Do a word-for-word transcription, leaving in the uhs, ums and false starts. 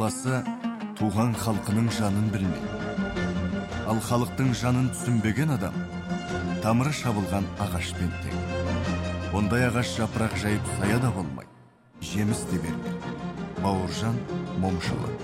Баласы туған халқының жанын білмей. Ал халықтың жанын түсінбеген адам тамыры шабылған ағашпен тең. Ондай ағаш жапырақ жайып сая да болмай, жеміс те бермей. Бауыржан Момышұлы.